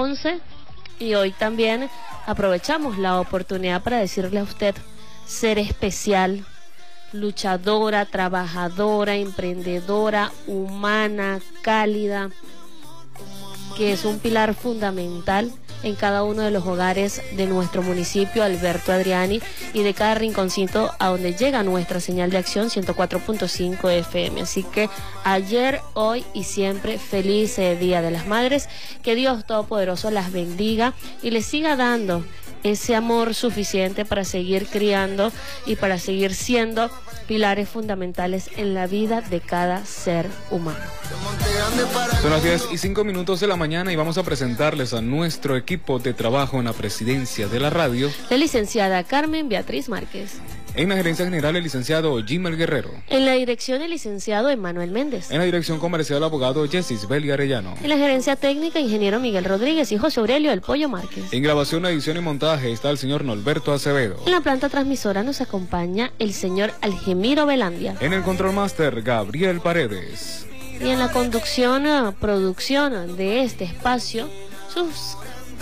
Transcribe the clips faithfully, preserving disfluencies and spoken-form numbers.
once y hoy también aprovechamos la oportunidad para decirle a usted, ser especial, luchadora, trabajadora, emprendedora, humana, cálida, que es un pilar fundamental en cada uno de los hogares de nuestro municipio, Alberto Adriani, y de cada rinconcito a donde llega nuestra señal de acción ciento cuatro punto cinco F M. Así que ayer, hoy y siempre, feliz eh, Día de las Madres, que Dios Todopoderoso las bendiga y les siga dando ese amor suficiente para seguir criando y para seguir siendo pilares fundamentales en la vida de cada ser humano. Son las diez y cinco minutos de la mañana y vamos a presentarles a nuestro equipo de trabajo en la presidencia de la radio. La licenciada Carmen Beatriz Márquez. En la gerencia general, el licenciado Jimel Guerrero. En la dirección, el licenciado Emanuel Méndez. En la dirección comercial, el abogado Jessis Belli Arellano. En la gerencia técnica, ingeniero Miguel Rodríguez y José Aurelio El Pollo Márquez. En grabación, edición y montaje está el señor Norberto Acevedo. En la planta transmisora nos acompaña el señor Algemiro Velandia. En el control master, Gabriel Paredes. Y en la conducción, producción de este espacio, sus...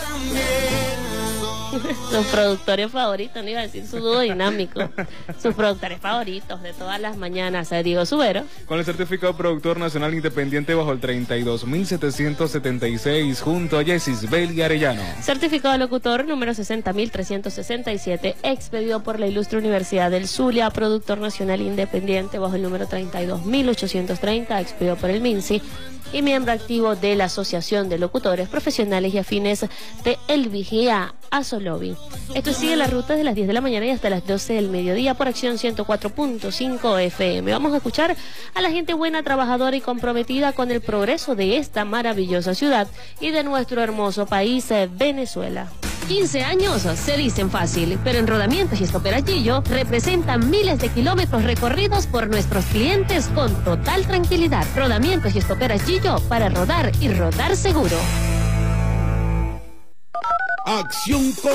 sus productores favoritos, no iba a decir su dúo dinámico, sus productores favoritos de todas las mañanas, a Diego Subero. Con el certificado productor nacional independiente bajo el treinta y dos mil setecientos setenta y seis, junto a Jessis Belli Arellano. Certificado locutor número sesenta mil trescientos sesenta y siete, expedido por la Ilustre Universidad del Zulia, productor nacional independiente bajo el número treinta y dos mil ochocientos treinta, expedido por el MINSI, y miembro activo de la Asociación de Locutores Profesionales y Afines de El Vigía Asolobi. Esto sigue la ruta de las diez de la mañana y hasta las doce del mediodía por Acción ciento cuatro punto cinco F M. Vamos a escuchar a la gente buena, trabajadora y comprometida con el progreso de esta maravillosa ciudad y de nuestro hermoso país, Venezuela. quince años se dicen fácil, pero en Rodamientos y Estoperachillo representan miles de kilómetros recorridos por nuestros clientes con total tranquilidad. Rodamientos y Estoperachillo para rodar y rodar seguro. Acción con